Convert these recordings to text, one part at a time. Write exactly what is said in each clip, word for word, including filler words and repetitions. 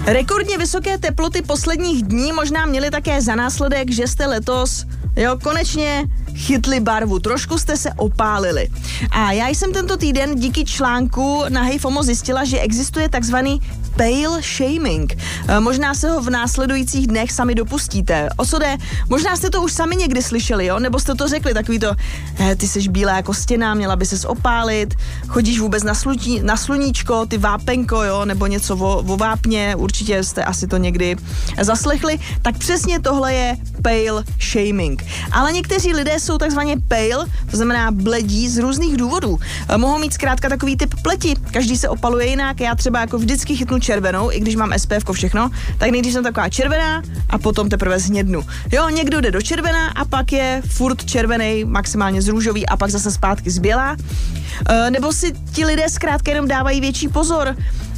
Rekordně vysoké teploty posledních dní možná měly také za následek, že jste letos, jo, konečně chytli barvu, trošku jste se opálili. A já jsem tento týden díky článku na HeyFOMO zjistila, že existuje takzvaný pale shaming. E, možná se ho v následujících dnech sami dopustíte. O co jde? Možná jste to už sami někdy slyšeli, jo? Nebo jste to řekli, takový to, eh, ty seš bílá jako stěna, měla by ses opálit, chodíš vůbec na, sluní, na sluníčko, ty vápenko, jo? Nebo něco o, o vápně, určitě jste asi to někdy zaslechli. Tak přesně tohle je pale shaming. Ale někteří lidé jsou takzvaně pale, to znamená bledí z různých důvodů. E, mohou mít zkrátka takový typ pleti, každý se opaluje jinak, já třeba jako vždycky chytnu červenou, i když mám S P F ko všechno, tak nejdřív jsem taková červená a potom teprve zhnědnu. Jo, někdo jde do červená a pak je furt červený, maximálně z růžový a pak zase zpátky zbělá. E, nebo si ti lidé zkrátka jenom dávají větší pozor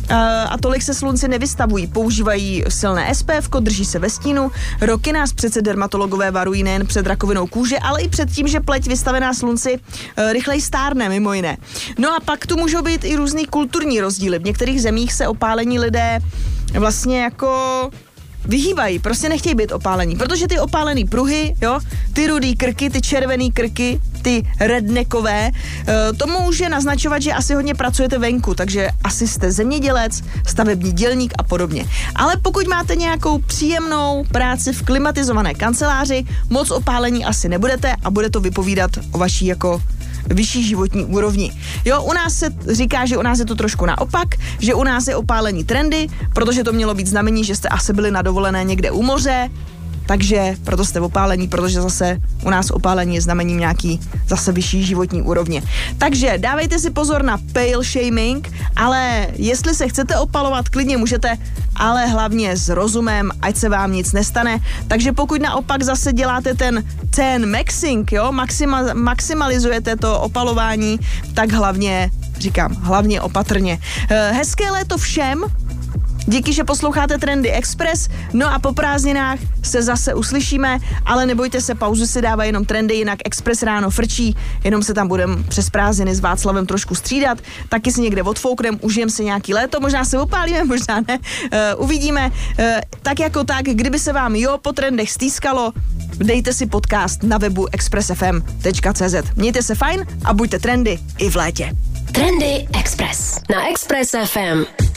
a tolik se slunci nevystavují. Používají silné S P F ko, drží se ve stínu. Roky nás přece dermatologové varují nejen před rakovinou kůže, ale i před tím, že pleť vystavená slunci e, rychleji stárne, mimo jiné. No a pak tu můžou být i různý kulturní rozdíly. V některých zemích se opálení lidé vlastně jako vyhýbají, prostě nechtějí být opálení, protože ty opálený pruhy, jo, ty rudý krky, ty červený krky, ty redneckové, to může naznačovat, že asi hodně pracujete venku, takže asi jste zemědělec, stavební dělník a podobně. Ale pokud máte nějakou příjemnou práci v klimatizované kanceláři, moc opálení asi nebudete a bude to vypovídat o vaší jako vyšší životní úrovni. Jo, u nás se říká, že u nás je to trošku naopak, že u nás je opálení trendy, protože to mělo být znamení, že jste asi byli na dovolené někde u moře, takže proto jste opálení, protože zase u nás opálení je znamením nějaký zase vyšší životní úrovně. Takže dávejte si pozor na pale shaming, ale jestli se chcete opalovat, klidně můžete, ale hlavně s rozumem, ať se vám nic nestane. Takže pokud naopak zase děláte ten ten maxing, jo, maxima, maximalizujete to opalování, tak hlavně, říkám, hlavně opatrně. Hezké léto všem. Díky, že posloucháte Trendy Express, no a po prázdninách se zase uslyšíme, ale nebojte se, pauzu si dává jenom Trendy, jinak Express ráno frčí, jenom se tam budem přes prázdniny s Václavem trošku střídat, taky si někde odfouknem, užijem si nějaký léto, možná se opálíme, možná ne, uh, uvidíme. Uh, tak jako tak, kdyby se vám jo po trendech stýskalo, dejte si podcast na webu express f m tečka c z. Mějte se fajn a buďte trendy i v létě. Trendy Express na Express F M.